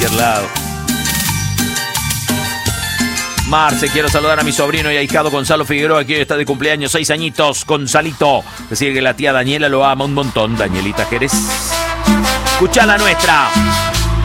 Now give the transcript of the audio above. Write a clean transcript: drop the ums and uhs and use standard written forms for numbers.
lado. Marce, quiero saludar a mi sobrino y ahijado Gonzalo Figueroa, que hoy está de cumpleaños, 6 añitos. Gonzalito, decir que la tía Daniela lo ama un montón. Danielita Jerez. Escuchá la nuestra.